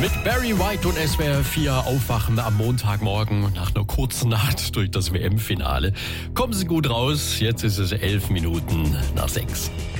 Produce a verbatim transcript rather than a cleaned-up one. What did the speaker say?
Mit Barry White und S W R vier aufwachen am Montagmorgen nach einer kurzen Nacht durch das W M-Finale. Kommen Sie gut raus, jetzt ist es elf Minuten nach sechs.